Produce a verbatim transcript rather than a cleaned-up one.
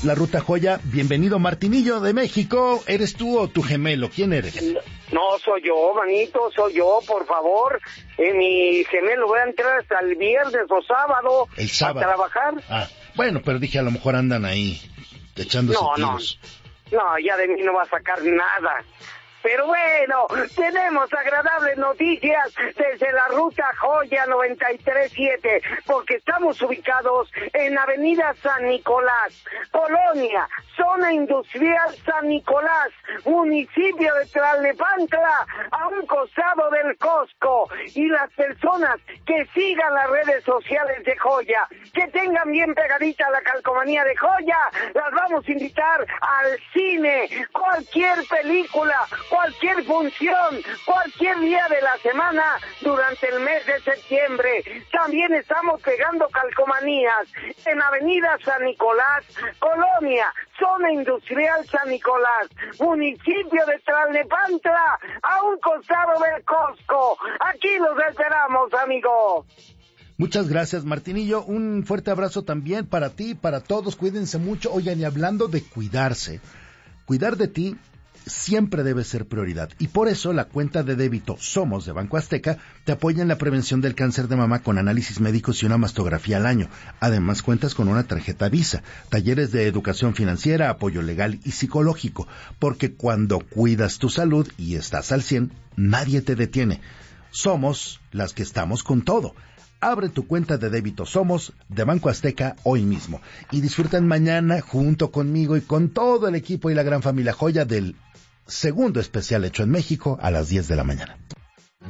la Ruta Joya. Bienvenido, Martinillo de México. ¿Eres tú o tu gemelo? ¿Quién eres? No, soy yo, manito, soy yo, por favor. Eh, mi gemelo va a entrar hasta el viernes o sábado. El sábado. ¿A trabajar? Ah, bueno, pero dije, a lo mejor andan ahí, echándose no, tiros. No, no, ya de mí no va a sacar nada. Pero bueno, tenemos agradables noticias desde la Ruta Joya noventa y tres siete, porque estamos ubicados en Avenida San Nicolás, Colonia, Zona Industrial San Nicolás, municipio de Tlalnepantla, a un costado del Costco. Y las personas que sigan las redes sociales de Joya, que tengan bien pegadita la calcomanía de Joya, las vamos a invitar al cine, cualquier película, cualquier función, cualquier día de la semana durante el mes de septiembre. También estamos pegando calcomanías en Avenida San Nicolás, Colonia, Zona Industrial San Nicolás, municipio de Tlalnepantla, a un costado del Costco. Aquí los esperamos, amigo. Muchas gracias, Martinillo. Un fuerte abrazo también para ti, para todos. Cuídense mucho. Oigan, y hablando de cuidarse, cuidar de ti siempre debe ser prioridad, y por eso la cuenta de débito Somos de Banco Azteca te apoya en la prevención del cáncer de mama con análisis médicos y una mastografía al año. Además cuentas con una tarjeta Visa, talleres de educación financiera, apoyo legal y psicológico, porque cuando cuidas tu salud y estás al cien, nadie te detiene. Somos las que estamos con todo. Abre tu cuenta de débito Somos de Banco Azteca hoy mismo y disfrutan mañana junto conmigo y con todo el equipo y la gran familia Joya del segundo especial hecho en México a las diez de la mañana.